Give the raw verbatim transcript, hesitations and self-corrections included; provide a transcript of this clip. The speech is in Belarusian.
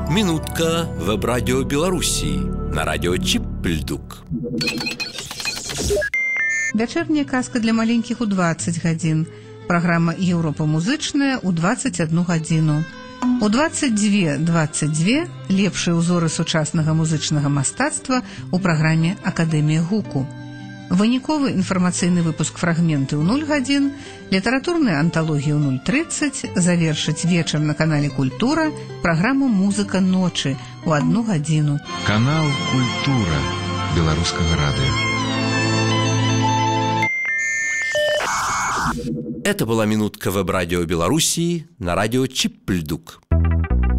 Минутка веб-радио Беларуси на радио Чип-Льдук. Вячэрняя казка для маленькіх у дваццаць гадзін. Праграма «Еўропа музычная» у дваццаць адну гадзіну. У дваццаць дзве дваццаць дзве лепшыя ўзоры сучаснага музычнага мастацтва ў праграме «Акадэмія гуку». Выніковы інфармацыйны выпуск «Фрагменты» ў нуль гадзін, літаратурная анталогія ў нуль трыццаць, завершыць вечар на канале «Культура» праграму «Музыка ночы» ў адну гадзіну. Канал «Культура» беларускага радыё. Это была минутка веб-радио Беларуси на радио Чип-Льдук.